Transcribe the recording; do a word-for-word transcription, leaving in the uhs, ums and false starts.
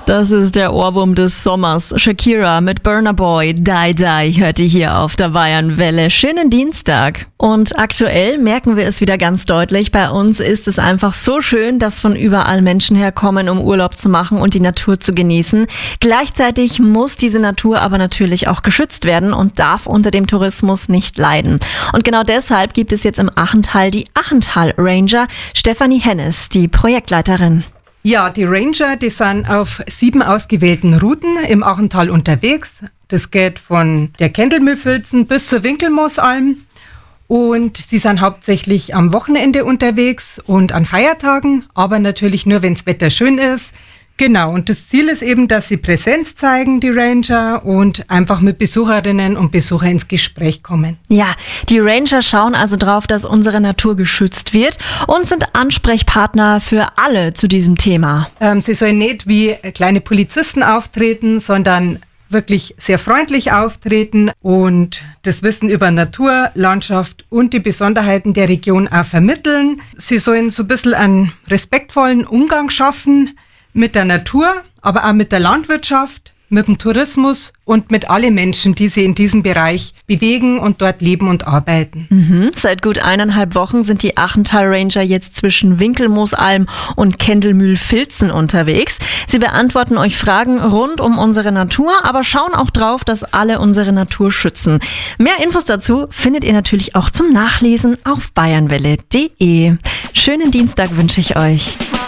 Das ist der Ohrwurm des Sommers. Shakira mit Burna Boy, Die Die, hört ihr hier auf der Bayernwelle. Schönen Dienstag. Und aktuell merken wir es wieder ganz deutlich. Bei uns ist es einfach so schön, dass von überall Menschen herkommen, um Urlaub zu machen und die Natur zu genießen. Gleichzeitig muss diese Natur aber natürlich auch geschützt werden und darf unter dem Tourismus nicht leiden. Und genau deshalb gibt es jetzt im Achental die Achental Ranger. Stefanie Hennes, die Projektleiterin. Ja, die Ranger, die sind auf sieben ausgewählten Routen im Achental unterwegs. Das geht von der Kendelmühlfilzen bis zur Winkelmoosalm. Und sie sind hauptsächlich am Wochenende unterwegs und an Feiertagen, aber natürlich nur, wenn das Wetter schön ist. Genau, und das Ziel ist eben, dass sie Präsenz zeigen, die Ranger, und einfach mit Besucherinnen und Besuchern ins Gespräch kommen. Ja, die Ranger schauen also drauf, dass unsere Natur geschützt wird und sind Ansprechpartner für alle zu diesem Thema. Ähm, sie sollen nicht wie kleine Polizisten auftreten, sondern wirklich sehr freundlich auftreten und das Wissen über Natur, Landschaft und die Besonderheiten der Region auch vermitteln. Sie sollen so ein bisschen einen respektvollen Umgang schaffen mit der Natur, aber auch mit der Landwirtschaft, mit dem Tourismus und mit allen Menschen, die sich in diesem Bereich bewegen und dort leben und arbeiten. Mhm. Seit gut eineinhalb Wochen sind die Achental Ranger jetzt zwischen Winkelmoosalm und Kendelmühl-Filzen unterwegs. Sie beantworten euch Fragen rund um unsere Natur, aber schauen auch drauf, dass alle unsere Natur schützen. Mehr Infos dazu findet ihr natürlich auch zum Nachlesen auf bayernwelle punkt de. Schönen Dienstag wünsche ich euch.